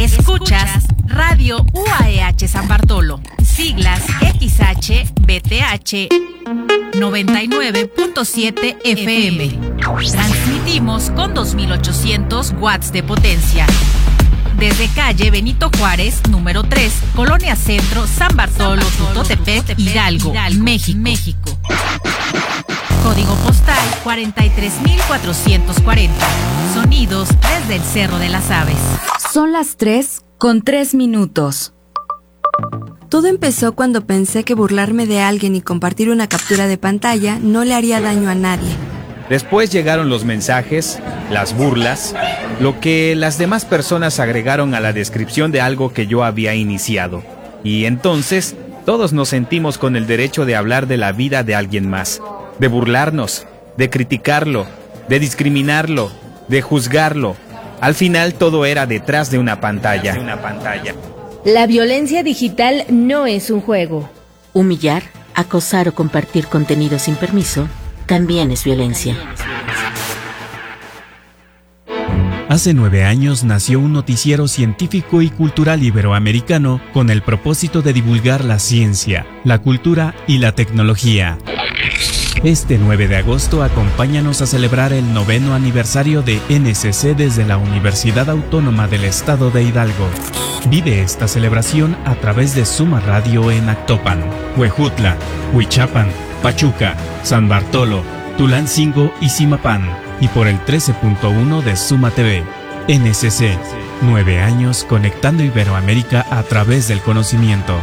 Escuchas Radio UAEH San Bartolo, siglas XHBTH 99.7 FM. Transmitimos con 2800 watts de potencia. Desde calle Benito Juárez, número 3, Colonia Centro, San Bartolo, Tutotepec, Hidalgo, México. Código postal 43440. Sonidos desde el Cerro de las Aves. Son las 3:03. Todo empezó cuando pensé que burlarme de alguien y compartir una captura de pantalla no le haría daño a nadie. Después llegaron los mensajes, las burlas, lo que las demás personas agregaron a la descripción de algo que yo había iniciado. Y entonces, todos nos sentimos con el derecho de hablar de la vida de alguien más, de burlarnos, de criticarlo, de discriminarlo, de juzgarlo. Al final todo era detrás de una pantalla. La violencia digital no es un juego. Humillar, acosar o compartir contenido sin permiso también es violencia. Hace 9 años nació un noticiero científico y cultural iberoamericano con el propósito de divulgar la ciencia, la cultura y la tecnología. Este 9 de agosto acompáñanos a celebrar el 9º aniversario de NCC desde la Universidad Autónoma del Estado de Hidalgo. Vive esta celebración a través de Suma Radio en Actopan, Huejutla, Huichapan, Pachuca, San Bartolo, Tulancingo y Zimapán, y por el 13.1 de Suma TV. NCC, 9 años conectando Iberoamérica a través del conocimiento.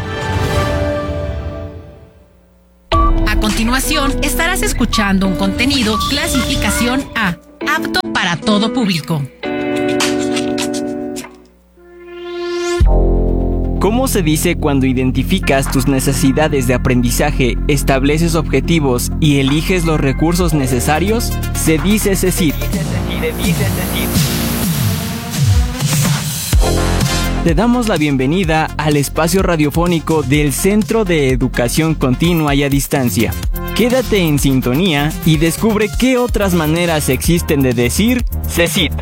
A continuación, estarás escuchando un contenido clasificación A, apto para todo público. ¿Cómo se dice cuando identificas tus necesidades de aprendizaje, estableces objetivos y eliges los recursos necesarios? Se dice CECIT. Te damos la bienvenida al espacio radiofónico del Centro de Educación Continua y a Distancia. Quédate en sintonía y descubre qué otras maneras existen de decir CECIT.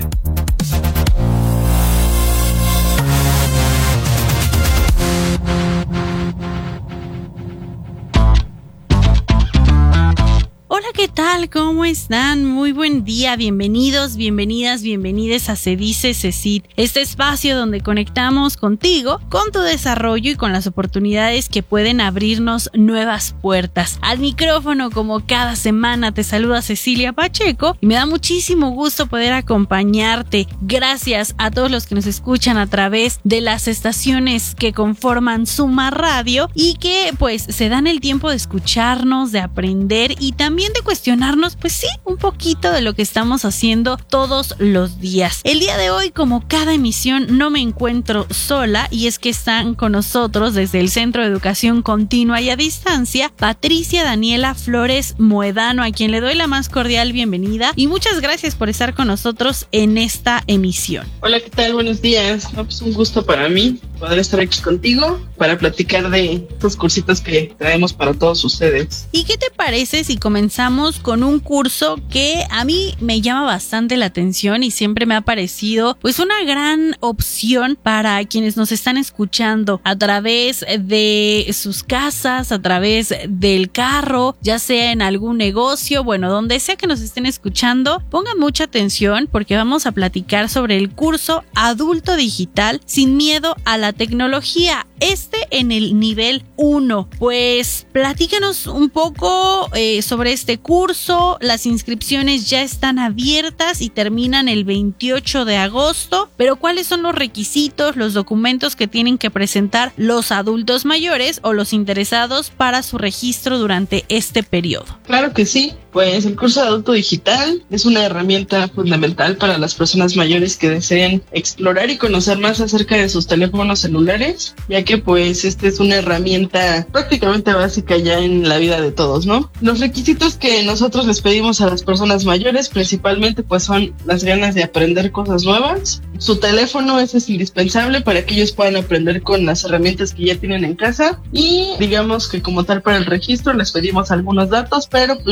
¿Qué tal? ¿Cómo están? Muy buen día, bienvenidos, bienvenidas a Se Dice CECIT, este espacio donde conectamos contigo, con tu desarrollo y con las oportunidades que pueden abrirnos nuevas puertas. Al micrófono, como cada semana, te saluda Cecilia Pacheco y me da muchísimo gusto poder acompañarte. Gracias a todos los que nos escuchan a través de las estaciones que conforman Suma Radio y que pues se dan el tiempo de escucharnos, de aprender y también de cuestionarnos, pues sí, un poquito de lo que estamos haciendo todos los días. El día de hoy, como cada emisión, no me encuentro sola y es que están con nosotros desde el Centro de Educación Continua y a Distancia, Patricia Daniela Flores Moedano, a quien le doy la más cordial bienvenida y muchas gracias por estar con nosotros en esta emisión. Hola, ¿qué tal? Buenos días. Pues un gusto para mí poder estar aquí contigo para platicar de estos cursitos que traemos para todos ustedes. ¿Y qué te parece si comenzamos con un curso que a mí me llama bastante la atención y siempre me ha parecido pues una gran opción para quienes nos están escuchando a través de sus casas, a través del carro, ya sea en algún negocio, bueno, donde sea que nos estén escuchando, pongan mucha atención porque vamos a platicar sobre el curso Adulto Digital sin miedo a la tecnología, en el nivel 1. Pues platícanos un poco sobre este curso. Las inscripciones ya están abiertas y terminan el 28 de agosto, pero ¿cuáles son los requisitos, los documentos que tienen que presentar los adultos mayores o los interesados para su registro durante este periodo? Claro que sí. Pues el curso de Adulto Digital es una herramienta fundamental para las personas mayores que deseen explorar y conocer más acerca de sus teléfonos celulares, ya que pues es una herramienta prácticamente básica ya en la vida de todos, ¿no? Los requisitos que nosotros les pedimos a las personas mayores principalmente pues son las ganas de aprender cosas nuevas. Su teléfono es indispensable para que ellos puedan aprender con las herramientas que ya tienen en casa y digamos que como tal para el registro les pedimos algunos datos, pero pues ya son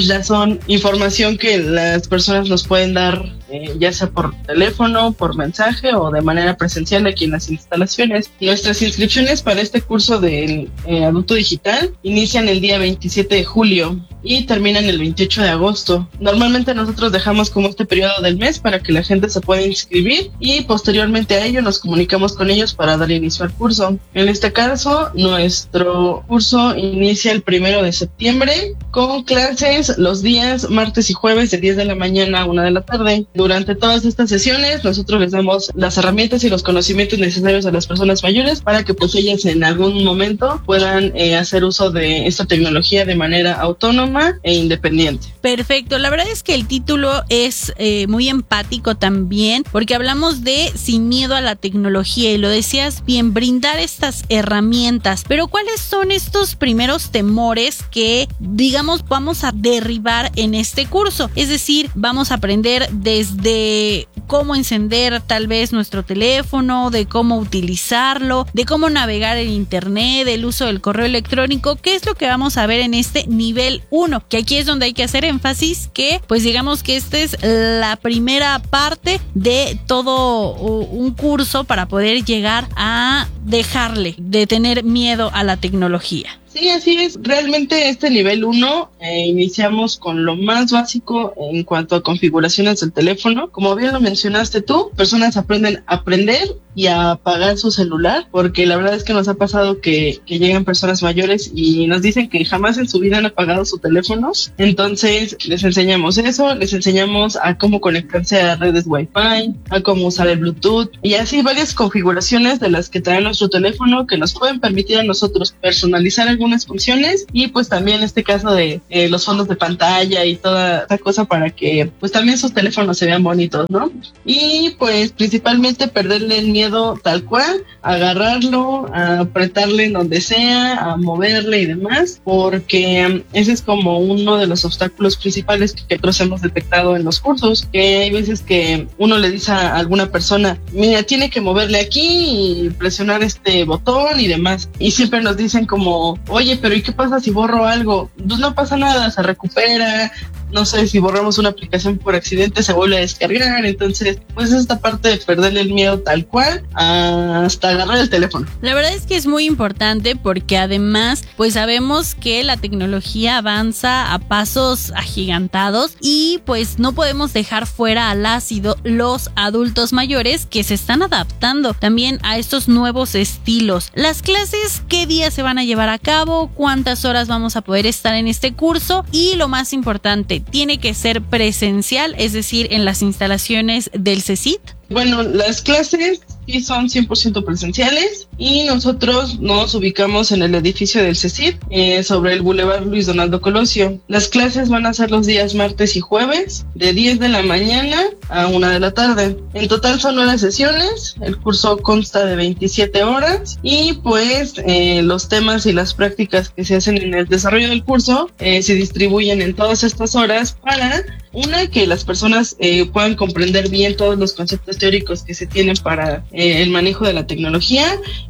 son información que las personas nos pueden dar, ya sea por teléfono, por mensaje o de manera presencial aquí en las instalaciones. Nuestras inscripciones para este curso del adulto digital inician el día 27 de julio y terminan el 28 de agosto. Normalmente nosotros dejamos como este periodo del mes para que la gente se pueda inscribir y posteriormente a ello nos comunicamos con ellos para dar inicio al curso. En este caso, nuestro curso inicia el 1 de septiembre con clases los días martes y jueves de 10 de la mañana a 1 de la tarde. Durante todas estas sesiones nosotros les damos las herramientas y los conocimientos necesarios a las personas mayores para que pues ellas en algún momento puedan hacer uso de esta tecnología de manera autónoma e independiente. Perfecto, la verdad es que el título es muy empático también, porque hablamos de sin miedo a la tecnología y lo decías bien, brindar estas herramientas, pero ¿cuáles son estos primeros temores que digamos vamos a derribar en este curso? Es decir, vamos a aprender desde cómo encender tal vez nuestro teléfono, de cómo utilizarlo, de cómo navegar en internet, el uso del correo electrónico. ¿Qué es lo que vamos a ver en este nivel 1? Que aquí es donde hay que hacer énfasis que pues digamos que esta es la primera parte de todo un curso para poder llegar a dejarle de tener miedo a la tecnología. Sí, así es. Realmente este nivel 1 iniciamos con lo más básico en cuanto a configuraciones del teléfono. Como bien lo mencionaste tú, personas aprenden a aprender y a apagar su celular, porque la verdad es que nos ha pasado que llegan personas mayores y nos dicen que jamás en su vida han apagado su teléfono. Entonces les enseñamos eso, les enseñamos a cómo conectarse a redes Wi-Fi, a cómo usar el Bluetooth y así varias configuraciones de las que trae nuestro teléfono que nos pueden permitir a nosotros personalizar algunas funciones y pues también este caso de los fondos de pantalla y toda esta cosa para que pues también sus teléfonos se vean bonitos, ¿no? Y pues principalmente perderle el miedo tal cual, agarrarlo, a apretarle en donde sea, a moverle y demás, porque ese es como uno de los obstáculos principales que nosotros hemos detectado en los cursos, que hay veces que uno le dice a alguna persona, mira, tiene que moverle aquí y presionar este botón y demás, y siempre nos dicen como, oye, pero ¿y qué pasa si borro algo? Pues no pasa nada, se recupera. No sé, si borramos una aplicación por accidente se vuelve a descargar. Entonces pues esta parte de perderle el miedo tal cual hasta agarrar el teléfono. La verdad es que es muy importante porque además pues sabemos que la tecnología avanza a pasos agigantados y pues no podemos dejar fuera al ácido los adultos mayores que se están adaptando también a estos nuevos estilos. Las clases, ¿qué días se van a llevar a cabo? ¿Cuántas horas vamos a poder estar en este curso? Y lo más importante, tiene que ser presencial, es decir, en las instalaciones del CECIT. Bueno, las clases sí son 100% presenciales y nosotros nos ubicamos en el edificio del CECIT, sobre el Boulevard Luis Donaldo Colosio. Las clases van a ser los días martes y jueves de 10 de la mañana a 1 de la tarde. En total son 9 sesiones, el curso consta de 27 horas y pues los temas y las prácticas que se hacen en el desarrollo del curso se distribuyen en todas estas horas para que las personas puedan comprender bien todos los conceptos teóricos que se tienen para el manejo de la tecnología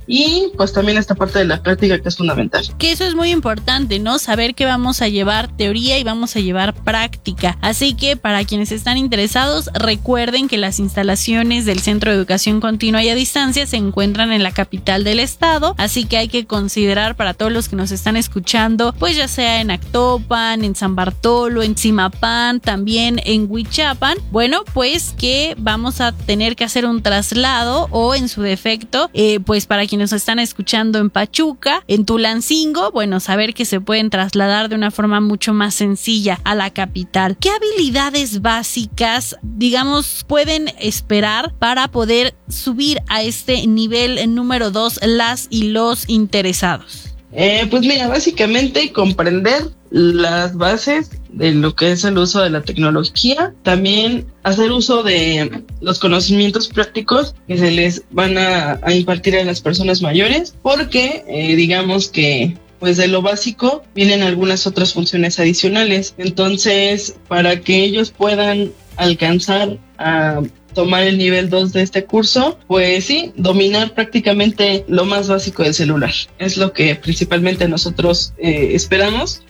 y pues también esta parte de la práctica que es fundamental. Que eso es muy importante, ¿no? Saber que vamos a llevar teoría y vamos a llevar práctica. Así que para quienes están interesados, recuerden que las instalaciones del Centro de Educación Continua y a Distancia se encuentran en la capital del estado, así que hay que considerar para todos los que nos están escuchando, pues ya sea en Actopan, en San Bartolo, en Zimapán, también en Huichapan, bueno, pues que vamos a tener que hacer un traslado o en su defecto, pues para quienes nos están escuchando en Pachuca, en Tulancingo, bueno, saber que se pueden trasladar de una forma mucho más sencilla a la capital. ¿Qué habilidades básicas, digamos, pueden esperar para poder subir a este nivel número 2 las y los interesados? Pues mira, básicamente comprender las bases de lo que es el uso de la tecnología, también hacer uso de los conocimientos prácticos que se les van a impartir a las personas mayores, porque digamos que pues de lo básico vienen algunas otras funciones adicionales. Entonces, para que ellos puedan alcanzar a tomar el nivel 2 de este curso, pues sí, dominar prácticamente lo más básico del celular. Es lo que principalmente nosotros esperamos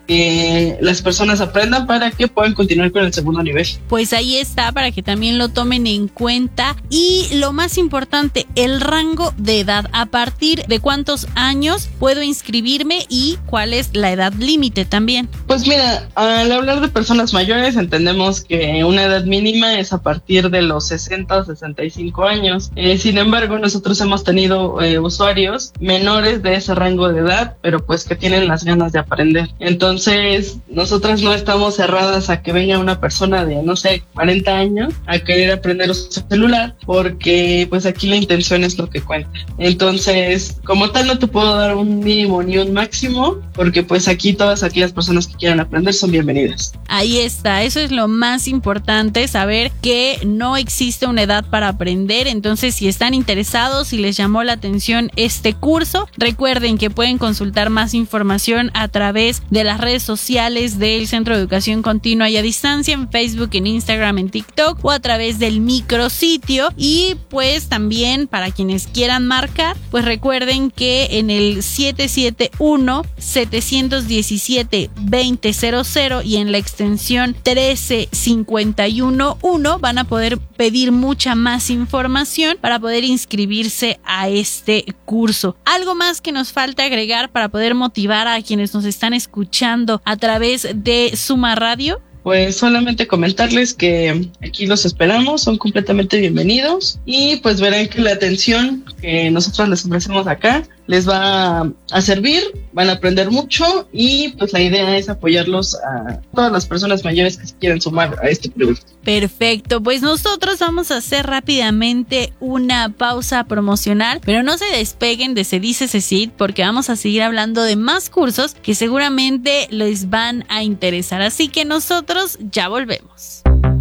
que las personas aprendan para que puedan continuar con el segundo nivel. Pues ahí está, para que también lo tomen en cuenta. Y lo más importante, el rango de edad. ¿A partir de cuántos años puedo inscribirme y cuál es la edad límite también? Pues mira, al hablar de personas mayores entendemos que una edad mínima es a partir de los 60 o 65 años. Sin embargo, nosotros hemos tenido usuarios menores de ese rango de edad, pero pues que tienen las ganas de aprender. Entonces, nosotras no estamos cerradas a que venga una persona de, no sé, 40 años a querer aprender su celular, porque pues aquí la intención es lo que cuenta. Entonces, como tal, no te puedo dar un mínimo ni un máximo, porque pues aquí todas aquellas personas que quieran aprender son bienvenidas. Ahí está, eso es lo más importante, saber que no existe una edad para aprender. Entonces, si están interesados, si les llamó la atención este curso, recuerden que pueden consultar más información a través de las redes sociales del Centro de Educación Continua y a Distancia, en Facebook, en Instagram, en TikTok, o a través del micrositio. Y pues también para quienes quieran marcar, pues recuerden que en el 771-717-2000 y en la extensión 13511 van a poder pedir mucha más información para poder inscribirse a este curso. Algo más que nos falta agregar para poder motivar a quienes nos están escuchando a través de Suma Radio. Pues solamente comentarles que aquí los esperamos, son completamente bienvenidos y pues verán que la atención que nosotros les ofrecemos acá les va a servir, van a aprender mucho y pues la idea es apoyarlos a todas las personas mayores que se quieran sumar a este proyecto. Perfecto, pues nosotros vamos a hacer rápidamente una pausa promocional, pero no se despeguen de Se Dice CECIT porque vamos a seguir hablando de más cursos que seguramente les van a interesar, así que nosotros ya volvemos.